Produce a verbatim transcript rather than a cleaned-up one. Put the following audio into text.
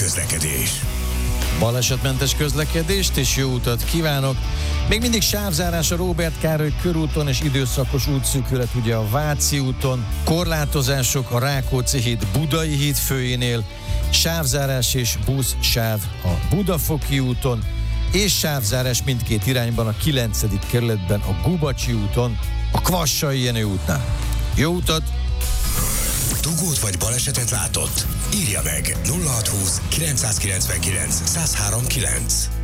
közlekedés. Balesetmentes közlekedést és jó utat kívánok! Még mindig sávzárás a Róbert Károly körúton és időszakos útszűkület ugye a Váci úton, korlátozások a Rákóczi híd Budai híd főjénél, sávzárás és buszsáv a Budafoki úton, és sávzárás mindkét irányban a kilencedik kerületben a Gubacsi úton, a Kvassai Jenő útnál. Jó utat! Dugót vagy balesetet látott? Írja meg nulla hatszázhúsz kilencszázkilencvenkilenc százhárom kilenc.